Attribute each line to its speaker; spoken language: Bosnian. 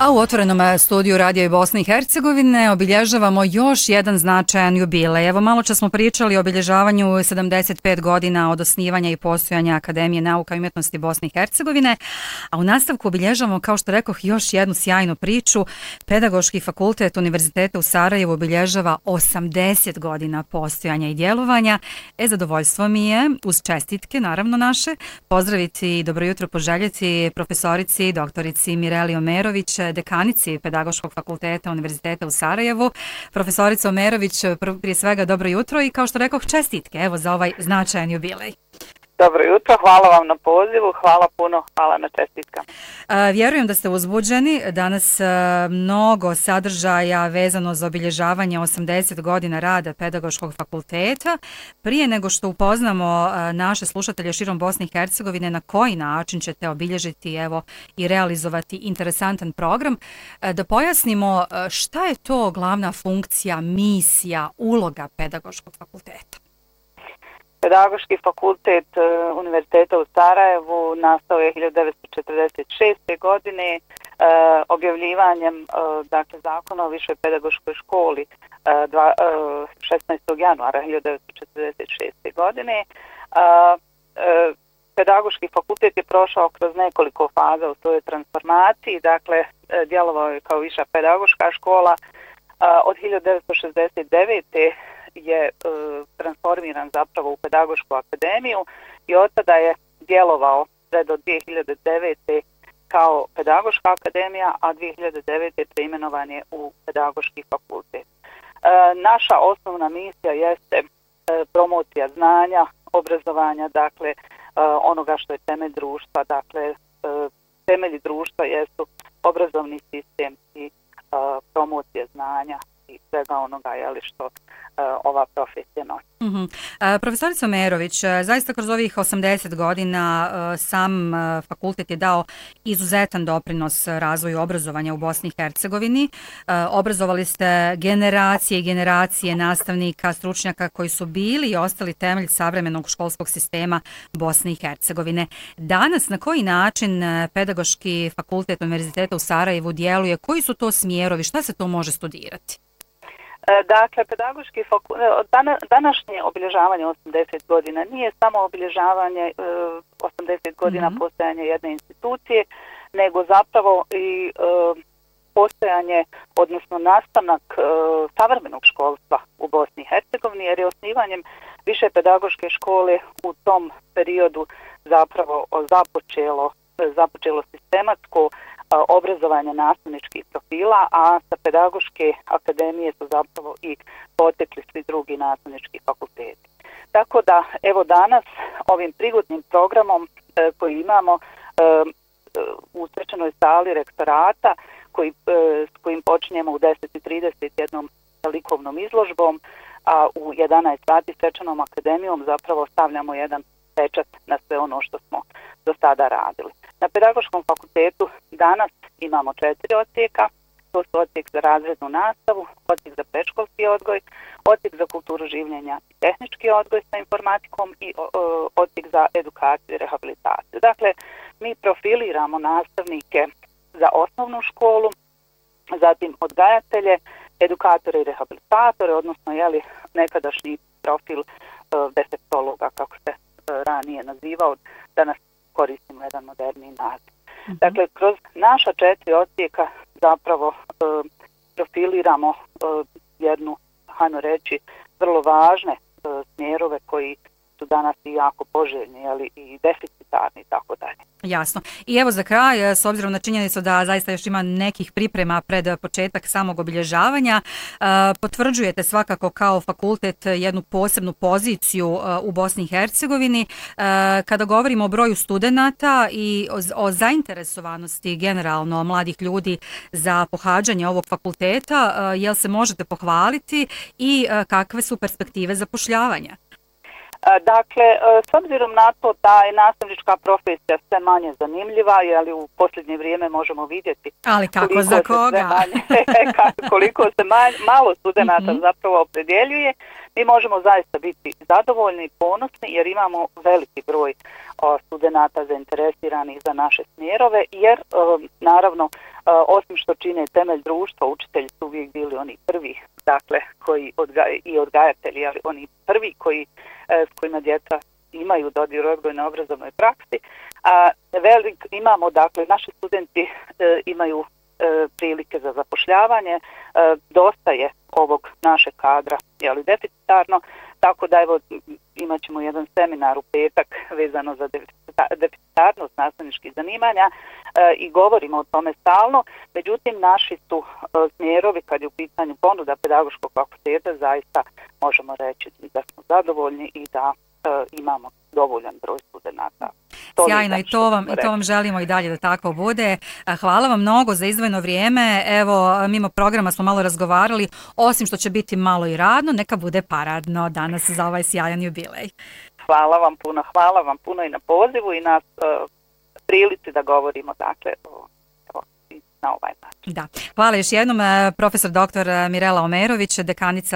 Speaker 1: A u otvorenom studiju Radio Bosne i Hercegovine obilježavamo još jedan značajan jubilej. Evo, malo čas smo pričali o obilježavanju 75 godina od osnivanja i postojanja Akademije nauka i umjetnosti Bosne i Hercegovine, a u nastavku obilježavamo, kao što rekoh, još jednu sjajnu priču. Pedagoški fakultet Univerziteta u Sarajevu obilježava 80 godina postojanja i djelovanja. Zadovoljstvo mi je, uz čestitke, naravno naše, pozdraviti i dobro jutro poželjeti profesorici, doktorici Mireli Omerović, dekanici Pedagoškog fakulteta Univerziteta u Sarajevu. Profesorica Omerović, prije svega dobro jutro i kao što rekoh, čestitke evo za ovaj značajan jubilej.
Speaker 2: Dobro jutro, hvala vam na pozivu, hvala puno, hvala na čestitkama.
Speaker 1: Vjerujem da ste uzbuđeni, danas mnogo sadržaja vezano za obilježavanje 80 godina rada Pedagoškog fakulteta. Prije nego što upoznamo naše slušatelje širom Bosne i Hercegovine na koji način ćete obilježiti evo i realizovati interesantan program, da pojasnimo šta je to glavna funkcija, misija, uloga Pedagoškog fakulteta.
Speaker 2: Pedagoški fakultet Univerziteta u Sarajevu nastao je 1946. godine objavljivanjem dakle, zakona o višoj pedagoškoj školi 16. januara 1946. godine. Pedagoški fakultet je prošao kroz nekoliko faza u svojoj transformaciji, dakle djelovao je kao viša pedagoška škola. Od 1969. je transformiran zapravo u Pedagošku akademiju i od tada je djelovao sve do 2009. kao Pedagoška akademija, a 2009. preimenovan je u Pedagoški fakultet. Naša osnovna misija jeste promocija znanja, obrazovanja, dakle onoga što je temelj društva, dakle temelji društva jesu obrazovni sistem i promocija znanja i svega onoga što ova profesija nosi.
Speaker 1: Profesorica Omerović, zaista kroz ovih 80 godina sam fakultet je dao izuzetan doprinos razvoju obrazovanja u Bosni i Hercegovini. Obrazovali ste generacije i generacije nastavnika, stručnjaka koji su bili i ostali temelj savremenog školskog sistema Bosne i Hercegovine. Danas na koji način Pedagoški fakultet Univerziteta u Sarajevu djeluje? Koji su to smjerovi? Šta se to može studirati?
Speaker 2: Dakle, pedagoški današnje obilježavanje 80 godina nije samo obilježavanje 80 godina postojanja jedne institucije, nego zapravo i postojanje, odnosno nastanak savremenog školstva u Bosni i Hercegovini, jer je osnivanjem više pedagoške škole u tom periodu zapravo započelo sistematsko obrazovanje nastavničkih profila, a sa Pedagoške akademije su zapravo i potekli svi drugi nastavnički fakulteti. Tako da, evo danas ovim prigodnim programom koji imamo u svečanoj sali rektorata, s kojim počinjemo u 10:30 jednom likovnom izložbom, a u 11 sati svečanom akademijom zapravo stavljamo jedan pečat na sve ono što smo do sada radili. Na Pedagoškom fakultetu danas imamo 4 odsjeka. To su odsjek za razrednu nastavu, odsjek za predškolski odgoj, odsjek za kulturu življenja i tehnički odgoj sa informatikom i odsjek za edukaciju i rehabilitaciju. Dakle, mi profiliramo nastavnike za osnovnu školu, zatim odgajatelje, edukatore i rehabilitatore, odnosno nekadašnji profil defektologa, kako se ranije nazivao, danas koristimo jedan moderni naziv. Dakle, kroz naša 4 odsjeka zapravo profiliramo jednu, hajmo reći, vrlo važne smjerove koji su danas i jako poželjni, ali i deficitarni i tako dalje.
Speaker 1: Jasno. I evo za kraj, s obzirom na činjenicu da zaista još ima nekih priprema pred početak samog obilježavanja, potvrđujete svakako kao fakultet jednu posebnu poziciju u Bosni i Hercegovini. Kada govorimo o broju studenata i o zainteresovanosti generalno mladih ljudi za pohađanje ovog fakulteta, jel se možete pohvaliti i kakve su perspektive zapošljavanja?
Speaker 2: Dakle, s obzirom na to da je nastavnička profesija sve manje zanimljiva, jer u posljednje vrijeme možemo vidjeti
Speaker 1: ali kako za koga?
Speaker 2: Koliko se malo studenata zapravo opredjeljuje, mi možemo zaista biti zadovoljni i ponosni jer imamo veliki broj studenata zainteresiranih za naše smjerove, jer naravno Osim što čine temelj društva, učitelji su uvijek bili oni prvi, dakle, i odgajatelji, ali oni prvi s kojima djeca imaju dodir u odgojno-obrazovnoj praksi. Imamo, dakle, naši studenti imaju prilike za zapošljavanje, dosta je ovog našeg kadra deficitarno, tako da evo imat ćemo jedan seminar u petak vezano za deficitarnost nastavničkih zanimanja i govorimo o tome stalno, međutim naši su smjerovi kad je u pitanju ponuda pedagoškog fakulteta zaista možemo reći da smo zadovoljni i da imamo dovoljan broj studenata.
Speaker 1: Sjajno i to vam želimo i dalje da tako bude. Hvala vam mnogo za izdvojeno vrijeme. Evo, mimo programa smo malo razgovarali, osim što će biti malo i radno, neka bude paradno danas za ovaj sjajan jubilej.
Speaker 2: Hvala vam puno i na pozivu i na prilici da govorimo, dakle, na ovaj način.
Speaker 1: Da. Hvala još jednom, profesor dr. Mirela Omerović, dekanica